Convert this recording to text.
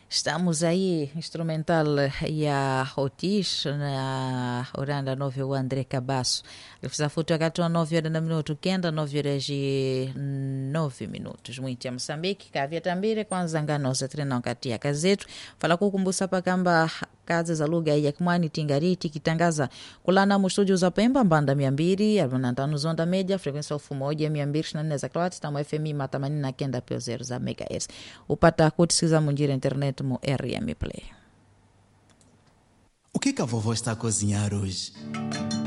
Estamos aí, instrumental ya Otis na oranda 9 o André Cabasso. Alifisa futi wakati wa 9 na minuto kenda 9 9 minutos mwiti ya Msambiki kavya tambire kwanza ngano za trena wakati ya kazetu fala kukumbusa pakamba kazi za lugha ya Kimwani Tingariti kitangaza kulana mustudio za Pemba mbanda 245 zonda media frequency 1224 za kilowati tamu FM ma 89.0 za megahertz upata kutisikiza munjira internet mu RMP Play. O que a vovó está a cozinhar hoje?